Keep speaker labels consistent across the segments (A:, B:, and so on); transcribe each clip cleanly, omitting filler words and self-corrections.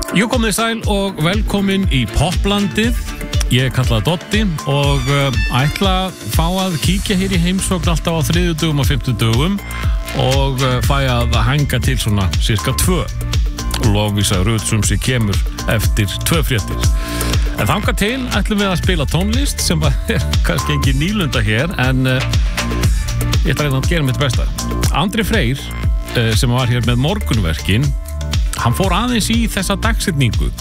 A: Jú, komið sæl og velkomin í Poplandið. Ég kallaði Dotti og ætla að fá að kíkja hér í heimsókn alltaf á þriðjudögum og fimmtudögum og fæ að hanga til svona cirka 2. Lofvísa Röðsum sem kemur eftir 2 fréttir. En þangað til ætlum við að spila tónlist sem kannski ekki nýlunda hér, en ég ætla að gera mitt besta. Andri Freyr, sem var hér með morgunverkin, hann fór aðeins í þessa dagsetningu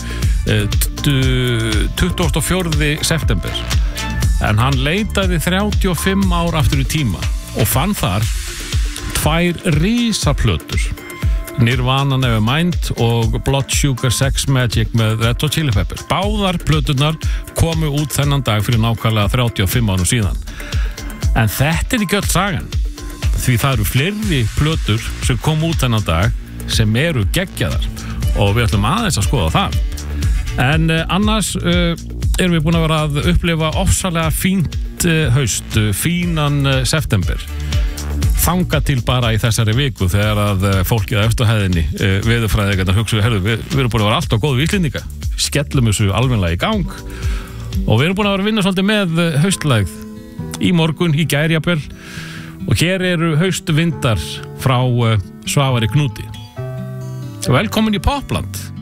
A: 24. september, en hann leitaði 35 ár aftur í tíma og fann þar 2 risaplötur, Nirvana Nevermind og Blood Sugar Sex Magic með Red Hot Chili Peppers. Báðar plöturnar komu út þennan dag fyrir nákvæmlega 35 árum síðan. En þetta ekki öll sagan, því það eru fleiri plötur sem kom út þennan dag sem eru geggjaðar og við ætlum aðeins að skoða það. En annars erum við búin að vera að upplifa ofsalega fínt haust, fínan september. Þanga til bara í þessari viku þegar að fólkið á eftirhæðinni veðurfræðingarnir hugsuðu, herðu, við erum búin að vera alltaf góð Íslendinga, skellum þessu almennilega í gang og við erum búin að vera að vinna svolítið með haustlægð í morgun, í gær jafnvel, og hér eru haustvindar frá Svavari Knúti. Velkomin í Popland.